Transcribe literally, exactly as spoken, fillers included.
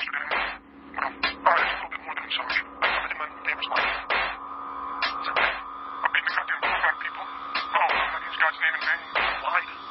yesterday. Well, alright, it's a little bit more than I'm sorry. I thought I did my neighbor's life. It's okay. I'm beating the goddamn bull back, people. Oh, I'm not using God's name in vain. I lied.